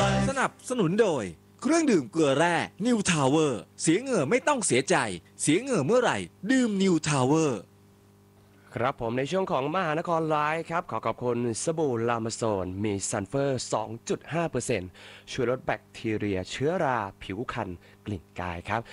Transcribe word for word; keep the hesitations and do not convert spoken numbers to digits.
สนับสนุนโดยเครื่องดื่มเกลือแร่นิวทาวเวอร์เสียเหงื่อไม่ต้องเสียใจเสียเหงื่อเมื่อไหร่ดื่มนิวทาวเวอร์ครับผมในช่วงของมหานครไลฟ์ครับขอขอบคุณสบู่ลามาโซนมีซัลเฟอร์ สองจุดห้าเปอร์เซ็นต์ ช่วยลดแบคทีเรียเชื้อราผิวคันกลิ่นกายครับ